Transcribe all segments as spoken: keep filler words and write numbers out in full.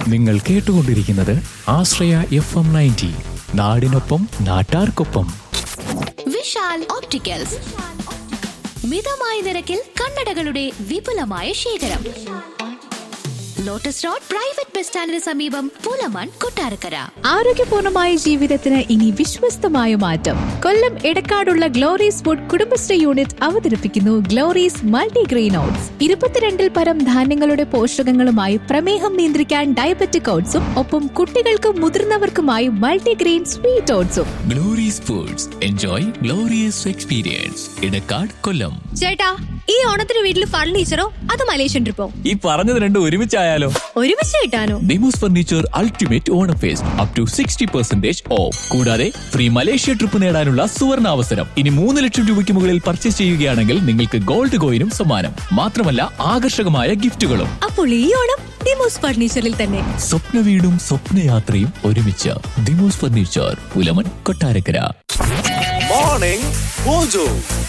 നിങ്ങൾ കേട്ടുകൊണ്ടിരിക്കുന്നത് ആശ്രയ F M ninety, നാടിനൊപ്പം നാട്ടാർക്കൊപ്പം. വിശാൽ ഓപ്റ്റിക്കൽസ്, മിതമായ നിരക്കിൽ കണ്ണടകളുടെ വിപുലമായ ശേഖരം. ലോട്ടസ് റോഡ് പ്രൈവറ്റ് ബസ് സ്റ്റാൻഡിന് സമീപം, പുലമൺ, കൊട്ടാരക്കര. ആരോഗ്യപൂർണമായ ജീവിതത്തിന് ഇനി വിശ്വസ്തമായ മാറ്റം. കൊല്ലം എടക്കാടുള്ള ഗ്ലോറീസ് ഫുഡ് കുടുംബശ്രീ യൂണിറ്റ് അവതരിപ്പിക്കുന്നു ഗ്ലോറീസ് മൾട്ടിഗ്രെയിൻ ഓട്സ്. ഇരുപത്തിരണ്ടിൽ പരം ധാന്യങ്ങളുടെ പോഷകങ്ങളുമായി പ്രമേഹം നിയന്ത്രിക്കാൻ ഡയബറ്റിക് ഓട്സും ഒപ്പം കുട്ടികൾക്കും മുതിർന്നവർക്കുമായി multigrain sweet ഓട്സും. Glory's foods, enjoy glorious experience. Edakkad, കൊല്ലം. ചേട്ടാ, ഈ ഓണത്തിന് വീട്ടിൽ ഫർണിച്ചറോ അത് മലേഷ്യൻ ട്രിപ്പോ? ഈ പറഞ്ഞത് രണ്ടും ഒരുമിച്ചായാലോ? ഒരുമിച്ച് കിട്ടാനോ? Demos furniture ultimate Onam first up to sixty percentage of. കൂടാതെ ഫ്രീ മലേഷ്യ ട്രിപ്പ് നേടാനുള്ള സുവർണ അവസരം. ഇനി മൂന്ന് ലക്ഷം രൂപയ്ക്ക് മുകളിൽ പർച്ചേസ് ചെയ്യുകയാണെങ്കിൽ നിങ്ങൾക്ക് ഗോൾഡ് കോയിനും സമ്മാനം. മാത്രമല്ല ആകർഷകമായ ഗിഫ്റ്റുകളും. അപ്പോൾ ഈ ഓണം ഡിമോസ് ഫർണിച്ചറിൽ തന്നെ. സ്വപ്ന വീടും സ്വപ്നയാത്രയും ഒരുമിച്ച്. Demos furniture, Pulamon, Kottarakkara. Morning mojo.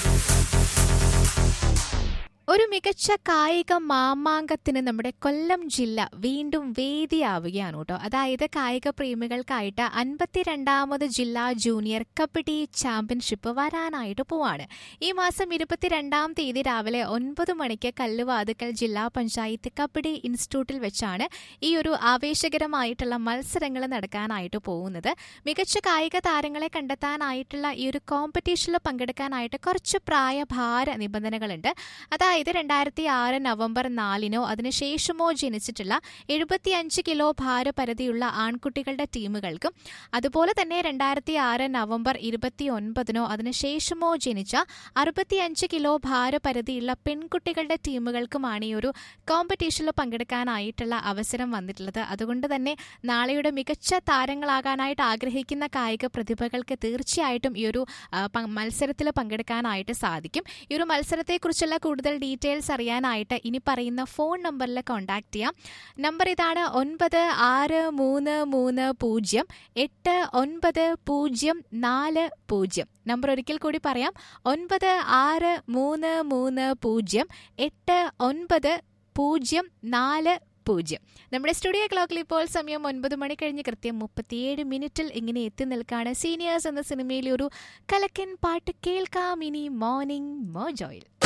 ഒരു മികച്ച കായിക മാമാങ്കത്തിന് നമ്മുടെ കൊല്ലം ജില്ല വീണ്ടും വേദിയാവുകയാണ് കേട്ടോ. അതായത് കായിക പ്രേമികൾക്കായിട്ട് അൻപത്തിരണ്ടാമത് ജില്ലാ ജൂനിയർ കബഡി ചാമ്പ്യൻഷിപ്പ് വരാനായിട്ട് പോവാണ്. ഈ മാസം ഇരുപത്തിരണ്ടാം തീയതി രാവിലെ ഒൻപത് മണിക്ക് കല്ലുവാതുക്കൽ ജില്ലാ പഞ്ചായത്ത് കബഡി ഇൻസ്റ്റിറ്റ്യൂട്ടിൽ വെച്ചാണ് ഈ ഒരു ആവേശകരമായിട്ടുള്ള മത്സരങ്ങൾ നടക്കാനായിട്ട് പോകുന്നത്. മികച്ച കായിക താരങ്ങളെ കണ്ടെത്താനായിട്ടുള്ള ഈ ഒരു കോമ്പറ്റീഷനിൽ പങ്കെടുക്കാനായിട്ട് കുറച്ച് പ്രായഭാര നിബന്ധനകളുണ്ട്. അതായത് ഇത് രണ്ടായിരത്തി ആറ് നവംബർ നാലിനോ അതിനുശേഷമോ ജനിച്ചിട്ടുള്ള എഴുപത്തിയഞ്ച് കിലോ ഭാരപരിധിയുള്ള ആൺകുട്ടികളുടെ ടീമുകൾക്കും, അതുപോലെ തന്നെ രണ്ടായിരത്തി ആറ് നവംബർ ഇരുപത്തി ഒൻപതിനോ അതിനുശേഷമോ ജനിച്ച അറുപത്തിയഞ്ച് കിലോ ഭാരപരിധിയുള്ള പെൺകുട്ടികളുടെ ടീമുകൾക്കുമാണ് ഈ ഒരു കോമ്പറ്റീഷനിൽ പങ്കെടുക്കാനായിട്ടുള്ള അവസരം വന്നിട്ടുള്ളത്. അതുകൊണ്ട് തന്നെ നാളെയുടെ മികച്ച താരങ്ങളാകാനായിട്ട് ആഗ്രഹിക്കുന്ന കായിക പ്രതിഭകൾക്ക് തീർച്ചയായിട്ടും ഈ ഒരു മത്സരത്തിൽ പങ്കെടുക്കാനായിട്ട് സാധിക്കും. ഈ ഒരു മത്സരത്തെക്കുറിച്ചുള്ള കൂടുതൽ ഡീറ്റെയിൽസ് അറിയാനായിട്ട് ഇനി പറയുന്ന ഫോൺ നമ്പറിൽ കോൺടാക്ട് ചെയ്യാം. നമ്പർ ഇതാണ്: ഒൻപത് ആറ് മൂന്ന് മൂന്ന് പൂജ്യം എട്ട് ഒൻപത് പൂജ്യം നാല് പൂജ്യം. നമ്പർ ഒരിക്കൽ കൂടി പറയാം: ഒൻപത് ആറ് മൂന്ന് മൂന്ന് പൂജ്യം എട്ട് ഒൻപത് പൂജ്യം നാല് പൂജ്യം. നമ്മുടെ സ്റ്റുഡിയോ ക്ലോക്കിൽ ഇപ്പോൾ സമയം ഒൻപത് മണി കഴിഞ്ഞ് കൃത്യം മുപ്പത്തിയേഴ് മിനിറ്റിൽ ഇങ്ങനെ എത്തി നിൽക്കുകയാണ്. സീനിയേഴ്സ് എന്ന സിനിമയിലെ ഒരു കലക്കൻ പാട്ട് കേൾക്കാം ഇനി മോർണിംഗ് മോജോയിൽ.